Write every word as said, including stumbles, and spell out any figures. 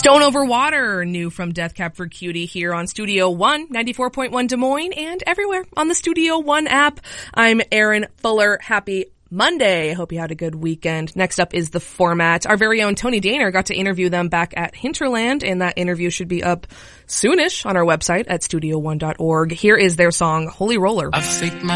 Stone Over Water, new from Death Cab for Cutie here on Studio One, ninety-four point one Des Moines, and everywhere on the Studio One app. I'm Erin Fuller. Happy Monday. I hope you had a good weekend. Next up is The Format. Our very own Tony Daner got to interview them back at Hinterland, and that interview should be up soonish on our website at studio one dot org. Here is their song, Holy Roller. I faked my